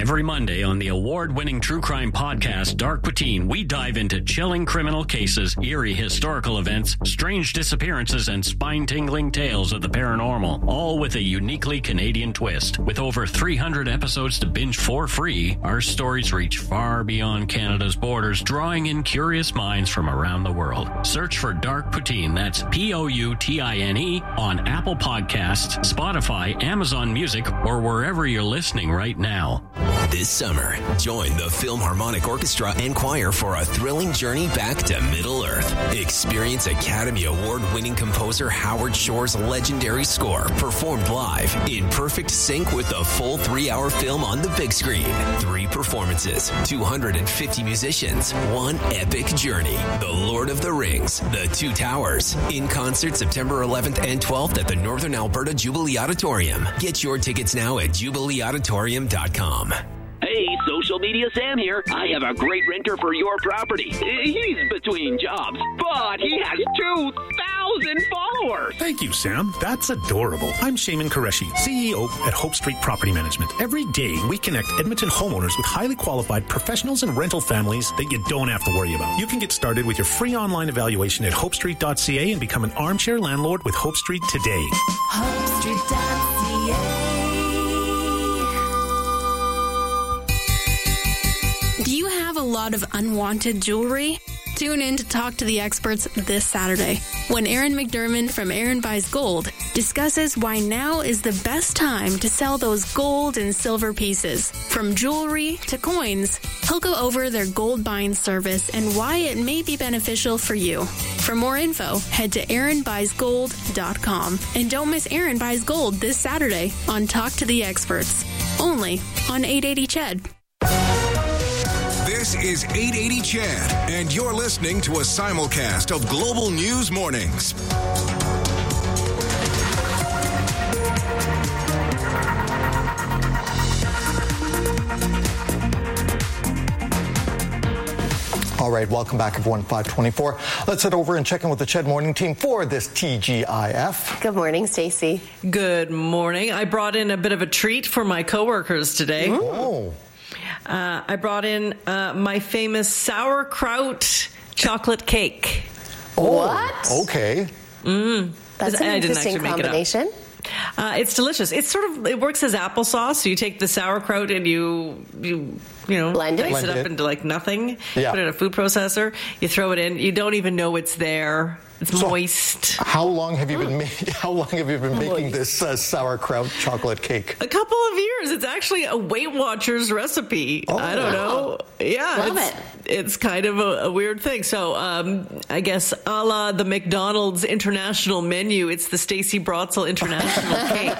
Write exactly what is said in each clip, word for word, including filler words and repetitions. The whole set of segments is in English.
Every Monday on the award-winning true crime podcast, Dark Poutine, we dive into chilling criminal cases, eerie historical events, strange disappearances, and spine-tingling tales of the paranormal, all with a uniquely Canadian twist. With over three hundred episodes to binge for free, our stories reach far beyond Canada's borders, drawing in curious minds from around the world. Search for Dark Poutine, that's P O U T I N E, on Apple Podcasts, Spotify, Amazon Music, or wherever you're listening right now. This summer, join the Philharmonic Orchestra and Choir for a thrilling journey back to Middle-earth. Experience Academy Award-winning composer Howard Shore's legendary score performed live in perfect sync with the full three-hour film on the big screen. Three performances, two hundred fifty musicians, one epic journey. The Lord of the Rings, The Two Towers. In concert September eleventh and twelfth at the Northern Alberta Jubilee Auditorium. Get your tickets now at jubilee auditorium dot com. Hey, Social Media Sam here. I have a great renter for your property. He's between jobs, but he has two thousand followers. Thank you, Sam. That's adorable. I'm Shaman Qureshi, C E O at Hope Street Property Management. Every day, we connect Edmonton homeowners with highly qualified professionals and rental families that you don't have to worry about. You can get started with your free online evaluation at hope street dot c a and become an armchair landlord with Hope Street today. hope street dot c a. Do you have a lot of unwanted jewelry? Tune in to Talk to the Experts this Saturday when Aaron McDermott from Aaron Buys Gold discusses why now is the best time to sell those gold and silver pieces. From jewelry to coins, he'll go over their gold buying service and why it may be beneficial for you. For more info, head to aaron buys gold dot com. And don't miss Aaron Buys Gold this Saturday on Talk to the Experts, only on eight eighty C H E D. This is eight eighty C H E D, and you're listening to a simulcast of Global News Mornings. All right, welcome back, everyone. five twenty-four. Let's head over and check in with the C H E D Morning Team for this T G I F. Good morning, Stacey. Good morning. I brought in a bit of a treat for my coworkers today. Oh. Uh, I brought in uh, my famous sauerkraut chocolate cake. Oh, what? Okay. Mm. That's an I didn't interesting actually make combination. It up. Uh, it's delicious. It's sort of, it works as applesauce. So you take the sauerkraut and you, you, you know, blend it, dice blend it up it. into like nothing. Yeah. Put it in a food processor. You throw it in. You don't even know it's there. It's So moist. How long have you been ma- How long have you been making Moist. this uh, sauerkraut chocolate cake? A couple of years. It's actually a Weight Watchers recipe. Oh. I don't know. Yeah, Love it's, it. it's kind of a, a weird thing. So um, I guess a la the McDonald's international menu, it's the Stacey Brotzel international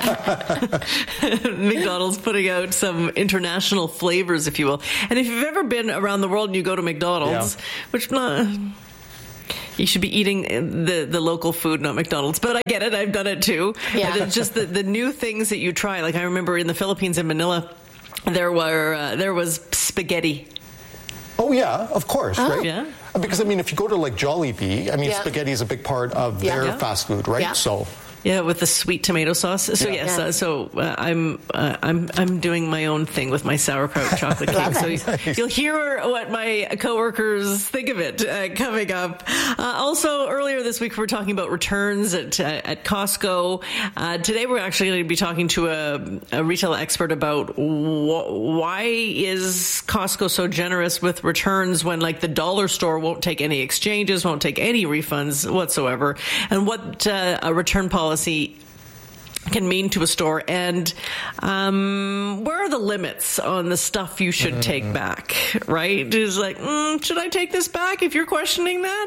cake. McDonald's putting out some international flavors, if you will. And if you've ever been around the world and you go to McDonald's, Yeah. which not... You should be eating the, the local food, not McDonald's. But I get it. I've done it too. Yeah. It's just the, the new things that you try. Like I remember in the Philippines, in Manila, there were uh, there was spaghetti. Oh, yeah, of course, Oh. right? Yeah. Because, I mean, if you go to, like, Jollibee, I mean, Yeah. spaghetti is a big part of Yeah. their Yeah. fast food, right? Yeah. So... Yeah, with the sweet tomato sauce. So Yeah. yes, Yeah. uh, so uh, I'm uh, I'm I'm doing my own thing with my sauerkraut chocolate cake. Love So it. you, you'll hear what my coworkers think of it uh, coming up. Uh, also, earlier this week we were talking about returns at uh, at Costco. Uh, today we're actually going to be talking to a, a retail expert about wh- why is Costco so generous with returns when, like, the dollar store won't take any exchanges, won't take any refunds whatsoever, and what uh, a return policy can mean to a store, and um, where are the limits on the stuff you should mm-hmm. take back, right? Is like, mm, should I take this back? If you're questioning that,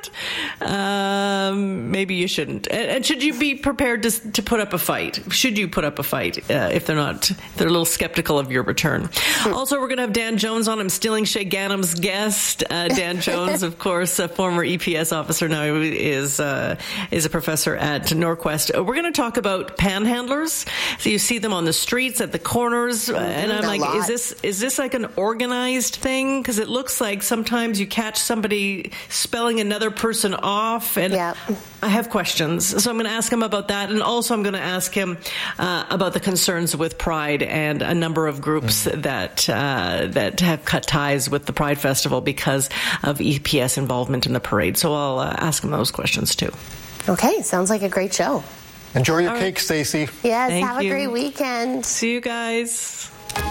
um, maybe you shouldn't. And, and should you be prepared to, to put up a fight? Should you put up a fight uh, if they're not, if they're a little skeptical of your return? Also, we're going to have Dan Jones on. I'm stealing Shay Ganam's guest. Uh, Dan Jones, of course, a former E P S officer, now is uh, is a professor at Norquest. Uh, we're going to talk about panhandling. handlers. So you see them on the streets, at the corners, and I'm A like, lot. is this is this like an organized thing? Because it looks like sometimes you catch somebody spelling another person off, and Yep. I have questions. So I'm going to ask him about that, and also I'm going to ask him uh, about the concerns with Pride and a number of groups mm. that uh, that have cut ties with the Pride Festival because of E P S involvement in the parade. So I'll uh, ask him those questions too. Okay, sounds like a great show. Enjoy your All cake, right. Stacey. Yes, Thank have you. a great weekend. See you guys.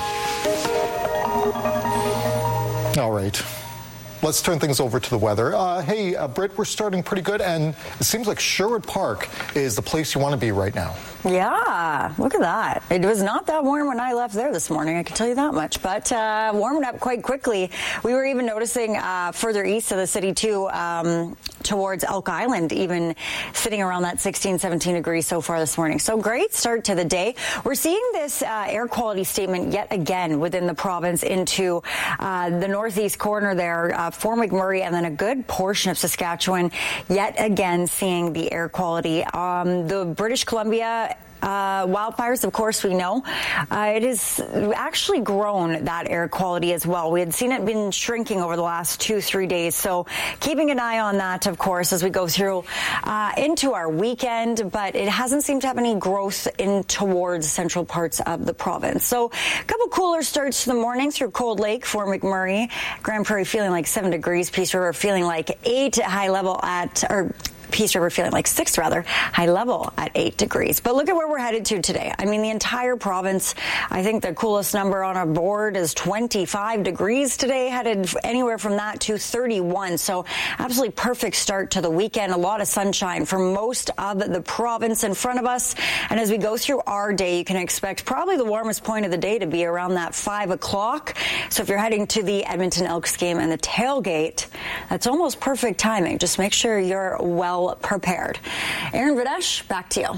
All right. Let's turn things over to the weather. Uh, hey, uh, Britt, we're starting pretty good, and it seems like Sherwood Park is the place you want to be right now. Yeah, look at that. It was not that warm when I left there this morning, I can tell you that much, but uh, warming up quite quickly. We were even noticing uh, further east of the city, too, um, towards Elk Island, even sitting around that sixteen, seventeen degrees so far this morning. So great start to the day. We're seeing this uh, air quality statement yet again within the province into uh, the northeast corner there, uh, Fort McMurray, and then a good portion of Saskatchewan, yet again seeing the air quality. Um, the British Columbia Uh, wildfires, of course, we know. Uh, it has actually grown, that air quality as well. We had seen it been shrinking over the last two, three days. So keeping an eye on that, of course, as we go through uh, into our weekend. But it hasn't seemed to have any growth in towards central parts of the province. So a couple cooler starts to the morning through Cold Lake, Fort McMurray, Grand Prairie feeling like seven degrees, Peace River feeling like eight, high level at, or Peace River feeling like six, rather, high level at eight degrees. But look at where we're headed to today. I mean, the entire province, I think the coolest number on our board is twenty-five degrees today, headed anywhere from that to thirty-one. So absolutely perfect start to the weekend. A lot of sunshine for most of the province in front of us. And as we go through our day, you can expect probably the warmest point of the day to be around that five o'clock. So if you're heading to the Edmonton Elks game and the tailgate, that's almost perfect timing. Just make sure you're well prepared. Erin Videsh, back to you.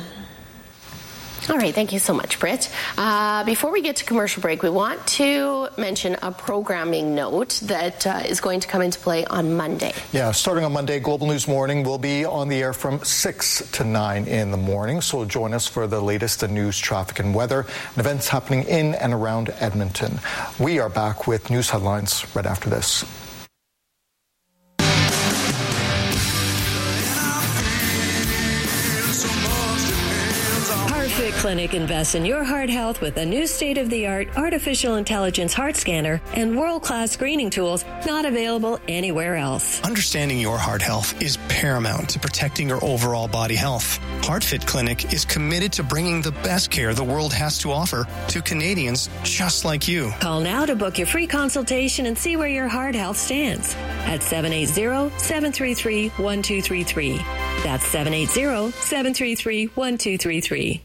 All right, thank you so much, Britt. Uh, before we get to commercial break, we want to mention a programming note that uh, is going to come into play on Monday. Yeah, starting on Monday, Global News Morning will be on the air from six to nine in the morning. So join us for the latest in news, traffic, and weather, and events happening in and around Edmonton. We are back with news headlines right after this. HeartFit Clinic invests in your heart health with a new state-of-the-art artificial intelligence heart scanner and world-class screening tools not available anywhere else. Understanding your heart health is paramount to protecting your overall body health. HeartFit Clinic is committed to bringing the best care the world has to offer to Canadians just like you. Call now to book your free consultation and see where your heart health stands at seven eight zero, seven three three, one two three three. That's seven eight zero, seven three three, one two three three.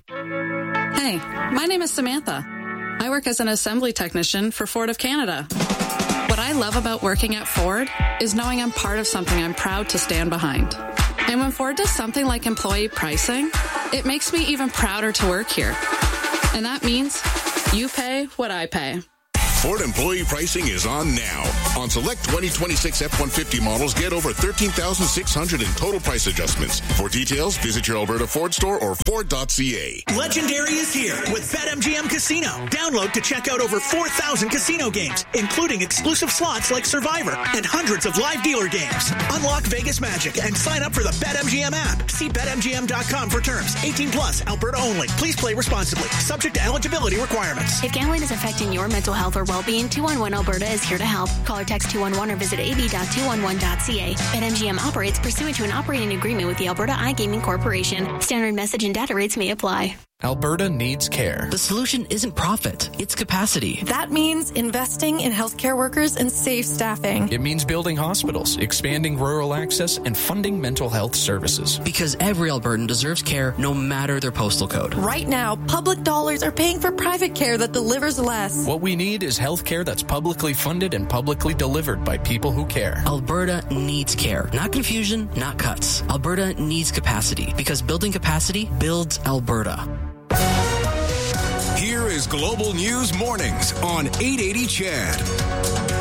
Hey, my name is Samantha. I work as an assembly technician for Ford of Canada. What I love about working at Ford is knowing I'm part of something I'm proud to stand behind. And when Ford does something like employee pricing, it makes me even prouder to work here. And that means you pay what I pay. Ford employee pricing is on now. On select twenty twenty-six F one fifty models, get over thirteen thousand six hundred in total price adjustments. For details, visit your Alberta Ford store or Ford dot C A. Legendary is here with BetMGM Casino. Download to check out over four thousand casino games, including exclusive slots like Survivor and hundreds of live dealer games. Unlock Vegas magic and sign up for the BetMGM app. See Bet M G M dot com for terms. eighteen plus, Alberta only. Please play responsibly. Subject to eligibility requirements. If gambling is affecting your mental health or well-being, two one one Alberta is here to help. Call or text two one one or visit a b dot two one one dot c a. BetMGM operates pursuant to an operating agreement with the Alberta iGaming Corporation. Standard message and data rates may apply. Alberta needs care. The solution isn't profit, it's capacity. That means investing in healthcare workers and safe staffing. It means building hospitals, expanding rural access, and funding mental health services. Because every Albertan deserves care no matter their postal code. Right now, public dollars are paying for private care that delivers less. What we need is health care that's publicly funded and publicly delivered by people who care. Alberta needs care. Not confusion, not cuts. Alberta needs capacity because building capacity builds Alberta. Here is Global News Mornings on eight eighty C H E D.